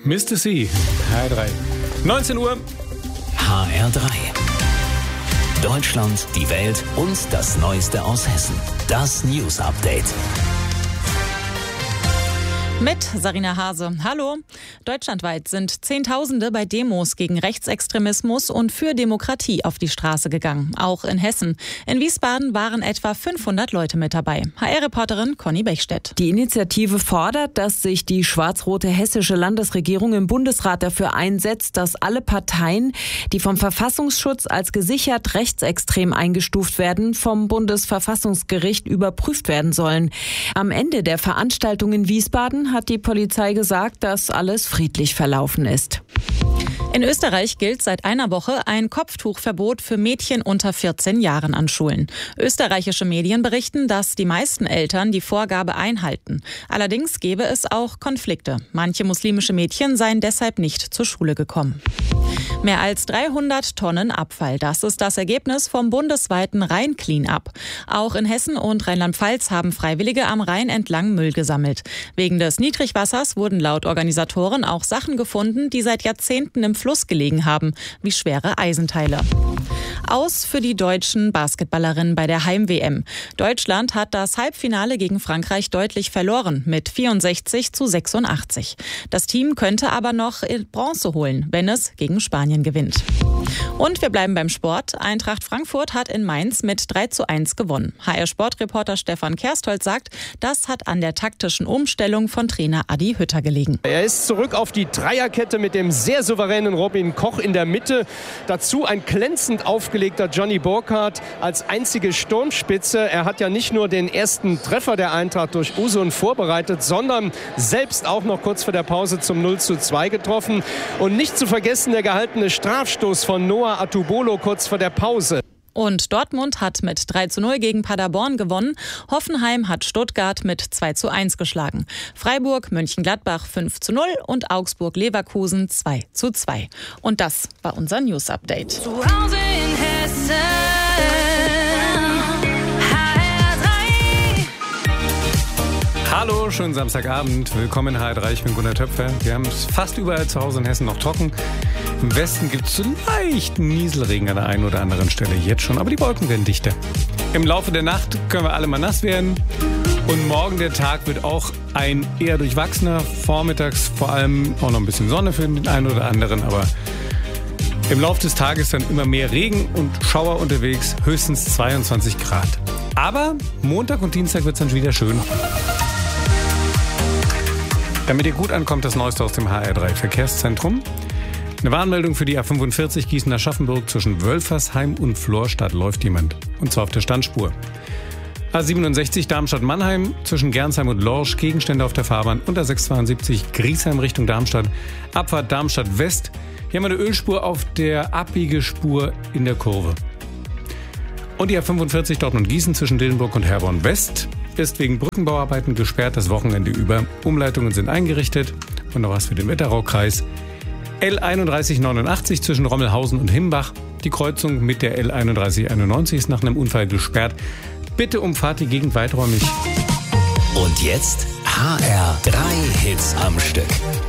Mr. C, HR3. 19 Uhr. HR3. Deutschland, die Welt und das Neueste aus Hessen. Das News Update. Mit Sarina Hase. Hallo. Deutschlandweit sind Zehntausende bei Demos gegen Rechtsextremismus und für Demokratie auf die Straße gegangen. Auch in Hessen. In Wiesbaden waren etwa 500 Leute mit dabei. HR-Reporterin Conny Bechstedt. Die Initiative fordert, dass sich die schwarz-rote hessische Landesregierung im Bundesrat dafür einsetzt, dass alle Parteien, die vom Verfassungsschutz als gesichert rechtsextrem eingestuft werden, vom Bundesverfassungsgericht überprüft werden sollen. Am Ende der Veranstaltung in Wiesbaden hat die Polizei gesagt, dass alles friedlich verlaufen ist. In Österreich gilt seit einer Woche ein Kopftuchverbot für Mädchen unter 14 Jahren an Schulen. Österreichische Medien berichten, dass die meisten Eltern die Vorgabe einhalten. Allerdings gäbe es auch Konflikte. Manche muslimische Mädchen seien deshalb nicht zur Schule gekommen. Mehr als 300 Tonnen Abfall. Das ist das Ergebnis vom bundesweiten Rhein-Clean-Up. Auch in Hessen und Rheinland-Pfalz haben Freiwillige am Rhein entlang Müll gesammelt. Wegen des Niedrigwassers wurden laut Organisatoren auch Sachen gefunden, die seit Jahrzehnten im Fluss gelegen haben, wie schwere Eisenteile. Aus für die deutschen Basketballerinnen bei der Heim-WM. Deutschland hat das Halbfinale gegen Frankreich deutlich verloren, mit 64-86. Das Team könnte aber noch Bronze holen, wenn es gegen Spanien gewinnt. Und wir bleiben beim Sport. Eintracht Frankfurt hat in Mainz mit 3:1 gewonnen. HR-Sportreporter Stefan Kerstholz sagt, das hat an der taktischen Umstellung von Trainer Adi Hütter gelegen. Er ist zurück auf die Dreierkette mit dem sehr souveränen Robin Koch in der Mitte. Dazu ein glänzend aufgelegter Johnny Burkhardt als einzige Sturmspitze. Er hat ja nicht nur den ersten Treffer der Eintracht durch Usun vorbereitet, sondern selbst auch noch kurz vor der Pause zum 0:2 getroffen. Und nicht zu vergessen der gehaltene Strafstoß von Noah Atubolo kurz vor der Pause. Und Dortmund hat mit 3:0 gegen Paderborn gewonnen. Hoffenheim hat Stuttgart mit 2:1 geschlagen. Freiburg, Mönchengladbach 5:0 und Augsburg-Leverkusen 2:2. Und das war unser News-Update. Zu Hause in Hessen. Hallo, schönen Samstagabend. Willkommen in HR3, ich bin Gunnar Töpfer. Wir haben es fast überall zu Hause in Hessen noch trocken. Im Westen gibt es so leichten Nieselregen an der einen oder anderen Stelle jetzt schon, aber die Wolken werden dichter. Im Laufe der Nacht können wir alle mal nass werden. Und morgen der Tag wird auch ein eher durchwachsener. Vormittags vor allem auch noch ein bisschen Sonne für den einen oder anderen, aber im Laufe des Tages dann immer mehr Regen und Schauer unterwegs, höchstens 22 Grad. Aber Montag und Dienstag wird es dann wieder schön. Damit ihr gut ankommt, das Neueste aus dem HR3 Verkehrszentrum. Eine Warnmeldung für die A45 Gießen-Aschaffenburg zwischen Wölfersheim und Florstadt läuft jemand. Und zwar auf der Standspur. A67 Darmstadt-Mannheim zwischen Gernsheim und Lorsch Gegenstände auf der Fahrbahn. Und A672 Griesheim Richtung Darmstadt. Abfahrt Darmstadt-West. Hier haben wir eine Ölspur auf der Abbiegespur in der Kurve. Und die A45 Dortmund-Gießen zwischen Dillenburg und Herborn-West ist wegen Brückenbauarbeiten gesperrt das Wochenende über. Umleitungen sind eingerichtet. Und noch was für den Wetteraukreis. L3189 zwischen Rommelhausen und Himbach. Die Kreuzung mit der L3191 ist nach einem Unfall gesperrt. Bitte umfahrt die Gegend weiträumig. Und jetzt HR3 Hits am Stück.